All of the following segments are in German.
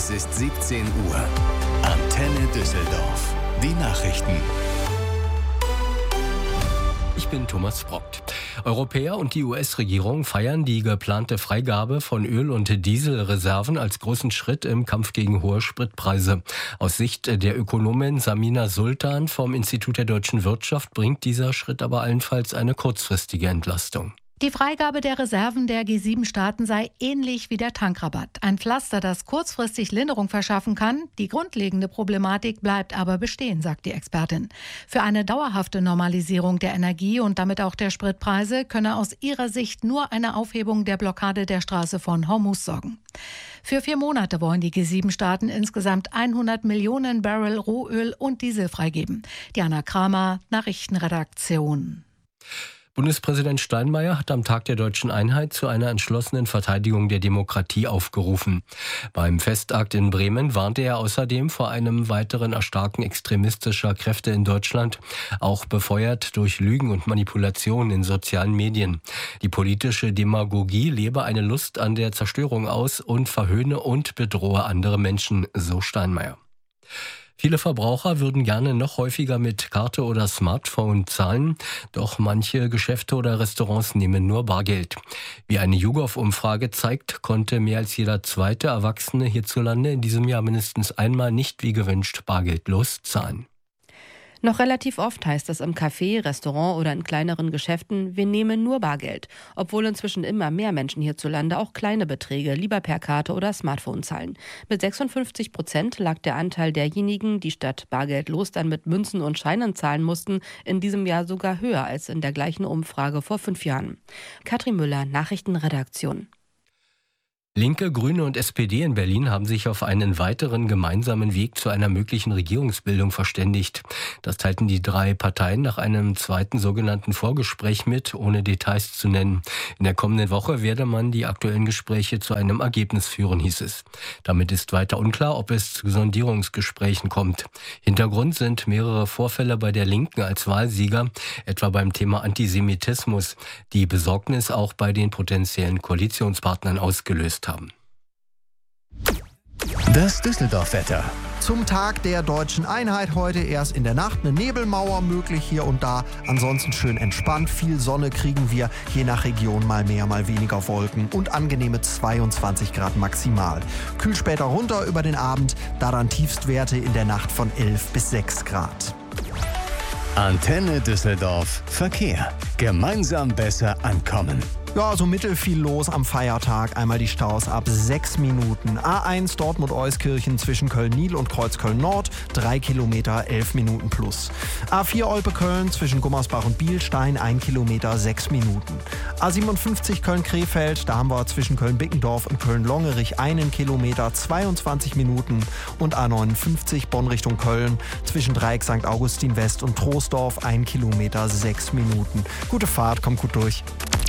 Es ist 17 Uhr. Antenne Düsseldorf. Die Nachrichten. Ich bin Thomas Brockt. Europäer und die US-Regierung feiern die geplante Freigabe von Öl- und Dieselreserven als großen Schritt im Kampf gegen hohe Spritpreise. Aus Sicht der Ökonomin Samina Sultan vom Institut der deutschen Wirtschaft bringt dieser Schritt aber allenfalls eine kurzfristige Entlastung. Die Freigabe der Reserven der G7-Staaten sei ähnlich wie der Tankrabatt. Ein Pflaster, das kurzfristig Linderung verschaffen kann. Die grundlegende Problematik bleibt aber bestehen, sagt die Expertin. Für eine dauerhafte Normalisierung der Energie und damit auch der Spritpreise könne aus ihrer Sicht nur eine Aufhebung der Blockade der Straße von Hormuz sorgen. Für 4 Monate wollen die G7-Staaten insgesamt 100 Millionen Barrel Rohöl und Diesel freigeben. Diana Kramer, Nachrichtenredaktion. Bundespräsident Steinmeier hat am Tag der Deutschen Einheit zu einer entschlossenen Verteidigung der Demokratie aufgerufen. Beim Festakt in Bremen warnte er außerdem vor einem weiteren Erstarken extremistischer Kräfte in Deutschland, auch befeuert durch Lügen und Manipulationen in sozialen Medien. Die politische Demagogie lebe eine Lust an der Zerstörung aus und verhöhne und bedrohe andere Menschen, so Steinmeier. Viele Verbraucher würden gerne noch häufiger mit Karte oder Smartphone zahlen, doch manche Geschäfte oder Restaurants nehmen nur Bargeld. Wie eine YouGov-Umfrage zeigt, konnte mehr als jeder zweite Erwachsene hierzulande in diesem Jahr mindestens einmal nicht wie gewünscht bargeldlos zahlen. Noch relativ oft heißt es im Café, Restaurant oder in kleineren Geschäften, wir nehmen nur Bargeld. Obwohl inzwischen immer mehr Menschen hierzulande auch kleine Beträge lieber per Karte oder Smartphone zahlen. Mit 56% lag der Anteil derjenigen, die statt bargeldlos dann mit Münzen und Scheinen zahlen mussten, in diesem Jahr sogar höher als in der gleichen Umfrage vor 5 Jahren. Katrin Müller, Nachrichtenredaktion. Linke, Grüne und SPD in Berlin haben sich auf einen weiteren gemeinsamen Weg zu einer möglichen Regierungsbildung verständigt. Das teilten die 3 Parteien nach einem zweiten sogenannten Vorgespräch mit, ohne Details zu nennen. In der kommenden Woche werde man die aktuellen Gespräche zu einem Ergebnis führen, hieß es. Damit ist weiter unklar, ob es zu Sondierungsgesprächen kommt. Hintergrund sind mehrere Vorfälle bei der Linken als Wahlsieger, etwa beim Thema Antisemitismus, die Besorgnis auch bei den potenziellen Koalitionspartnern ausgelöst haben. Das Düsseldorf-Wetter. Zum Tag der Deutschen Einheit heute erst in der Nacht eine Nebelmauer möglich hier und da. Ansonsten schön entspannt. Viel Sonne kriegen wir, je nach Region mal mehr, mal weniger Wolken und angenehme 22 Grad maximal. Kühl später runter über den Abend, daran Tiefstwerte in der Nacht von 11 bis 6 Grad. Antenne Düsseldorf. Verkehr. Gemeinsam besser ankommen. Ja, so mittel viel los am Feiertag. Einmal die Staus ab 6 Minuten. A1 Dortmund-Euskirchen zwischen Köln-Nil und Kreuzköln-Nord, 3 Kilometer, 11 Minuten plus. A4 Olpe-Köln zwischen Gummersbach und Bielstein, 1 Kilometer, 6 Minuten. A57 Köln-Krefeld, da haben wir zwischen Köln-Bickendorf und Köln-Longerich 1 Kilometer, 22 Minuten. Und A59 Bonn Richtung Köln zwischen Dreieck St. Augustin West und Troisdorf, 1 Kilometer, 6 Minuten. Gute Fahrt, kommt gut durch.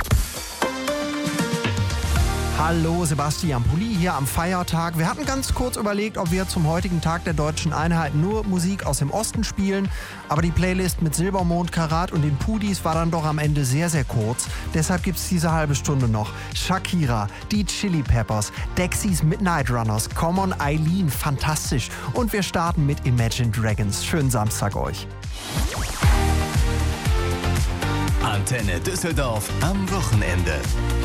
Hallo, Sebastian Pulli hier am Feiertag. Wir hatten ganz kurz überlegt, ob wir zum heutigen Tag der Deutschen Einheit nur Musik aus dem Osten spielen. Aber die Playlist mit Silbermond, Karat und den Pudis war dann doch am Ende sehr, sehr kurz. Deshalb gibt's diese halbe Stunde noch. Shakira, die Chili Peppers, Dexys Midnight Runners, Come on Eileen, fantastisch. Und wir starten mit Imagine Dragons. Schönen Samstag euch. Antenne Düsseldorf am Wochenende.